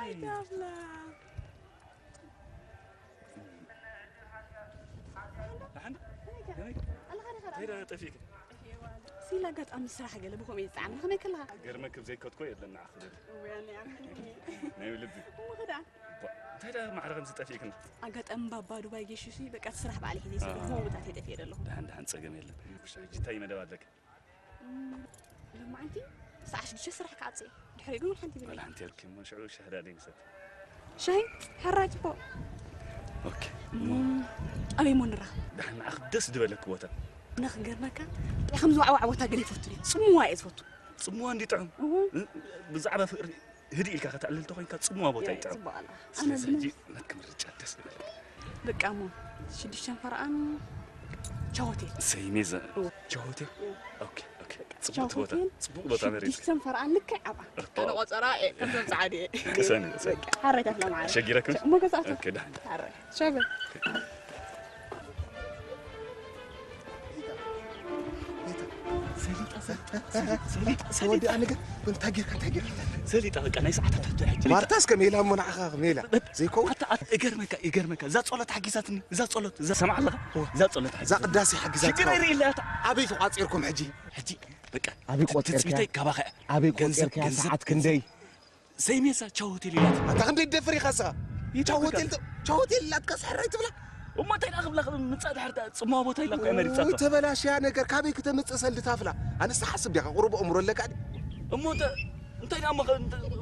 دافلا لحن هيدا طفيك سيلا قد أم الصراحة قال بكم يتعامل خمي كلها قرمك زي كوت كوي لنا أخذ ويعني عمري ناي ولدي وغدا هيدا ما عرفت زتفيك أنت قد أم بابا دبي جيشوسي بقى الصراحة بعلي هذي سيلا هو متعتي تفير له دهن سجم يلا مش جتاي ما دوادك لما عندي ساعة شو صراحة كعطي تحرقون حنتي بلي ولا أنت يمكن ما شعور شهادة دين ست شاي حراج بو أوكي أبي منرة دهن أخدس دبلك وتا نخجر مكان يا خمس وعوة وتاجري فتري سمو وايز فتو صموا عندي طعم بزعبة فقر هدي لك أخذت تخين كات صموا بوتاي طعم أنا زين ما تكمل رجال تسمع بقى مو شديشان فرقان شوتي سيميزة شوتي أوكي صبوت بوتا صبوت بوتا مريض شديشان فرقان لك عبا أنا وصراء كنت سعادي كساني حريت أفلام معي شجركم مو كساتو أوكي دهن حريت شابه سودي أنا قلت كنت تاجر سليت أنا أنا ساعة تحت مارتاس كميلا منعها ميلا زي كو حتى إجرمك زات صلت حجزاتني زات صلت زات سمع الله زات صلت زات قداسي حجزات شكرا إلا أبي تقاطيركم حجي بقى أبي قاطيرك كباخ أبي قاطيرك يا ساعات كندي سيميسا تشوتي لي أنت عندي الدفري خاصة تشوتي لا تكسر رأيت بلا وما تيلاخ بلا متصاد حرتا صما بوتا يلاخ امريكا وتبلاش يا نجر كابي كتمتصل تافلا أنا استحسب يا قرب أمر لك امو انت